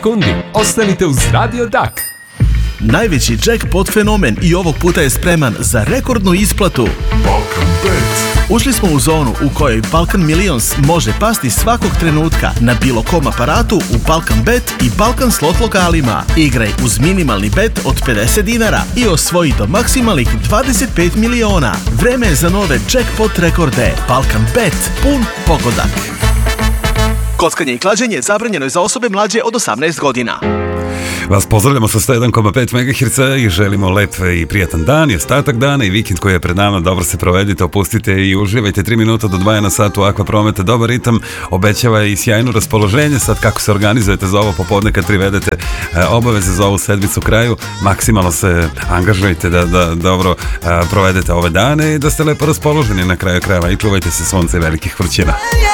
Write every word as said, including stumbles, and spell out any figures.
Kundi, ostanite uz Radio Dak. Najveći jackpot fenomen i ovog puta je spreman za rekordnu isplatu. Balkan Bet. Ušli smo u zonu u kojoj Balkan Millions može pasti svakog trenutka na bilo kom aparatu u Balkan Bet i Balkan slot lokalima. Igraj uz minimalni bet od pedeset dinara i osvoji do maksimalnih dvadeset pet miliona. Vreme je za nove jackpot rekorde. Balkan Bet, pun pogodak. Kockanje i klađenje zabranjeno je za osobe mlađe od osamnaest godina. Vas pozdravljamo sa sto jedan zarez pet megaherca i želimo lep i prijatan dan i ostatak dana i vikend koji je pred nama. Dobro se provedite, opustite i uživajte. Tri minuta do dva je na satu Aqua Prometa. Dobar ritam, obećava i sjajno raspoloženje. Sad kako se organizujete za ovo popodne kad privedete e, obaveze za ovu sedmicu kraju, maksimalno se angažujte da, da dobro e, provedete ove dane i da ste lepo raspoloženi na kraju krajeva i čuvajte se sunce i velikih vrućina.